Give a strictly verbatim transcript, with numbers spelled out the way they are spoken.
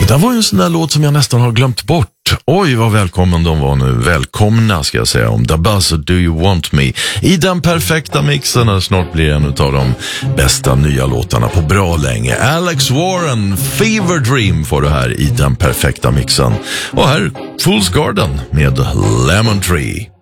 Det där var ju en sån där låt som jag nästan har glömt bort. Oj, vad välkommen de var nu. Välkomna ska jag säga om The Buzzer, Do You Want Me. I den perfekta mixen, snart blir en av de bästa nya låtarna på bra länge. Alex Warren, Fever Dream får du här i den perfekta mixen. Och här, Fool's Garden med Lemon Tree.